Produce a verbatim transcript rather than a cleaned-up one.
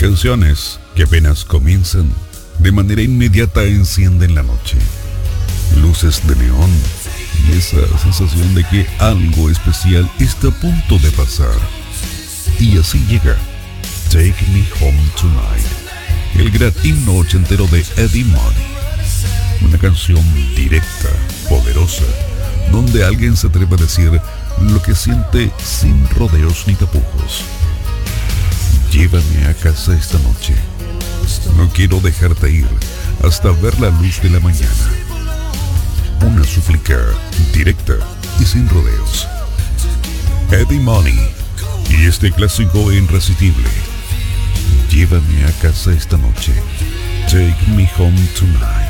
Canciones que apenas comienzan, de manera inmediata encienden la noche. Luces de neón y esa sensación de que algo especial está a punto de pasar. Y así llega Take Me Home Tonight, el gran himno ochentero de Eddie Money. Una canción directa, poderosa, donde alguien se atreve a decir lo que siente sin rodeos ni tapujos. Llévame a casa esta noche. No quiero dejarte ir hasta ver la luz de la mañana. Una súplica directa y sin rodeos. Eddie Money y este clásico irresistible. Llévame a casa esta noche. Take me home tonight.